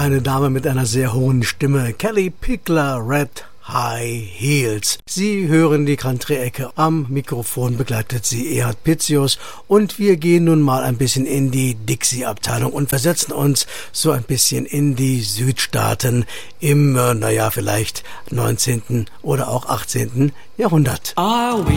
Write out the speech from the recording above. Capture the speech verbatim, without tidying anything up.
Eine Dame mit einer sehr hohen Stimme, Kelly Pickler, Red High Heels. Sie hören die Country-Ecke. Am Mikrofon begleitet sie Erhard Pitzius und wir gehen nun mal ein bisschen in die Dixie-Abteilung und versetzen uns so ein bisschen in die Südstaaten im, naja, vielleicht neunzehnten oder auch achtzehnten Jahrhundert.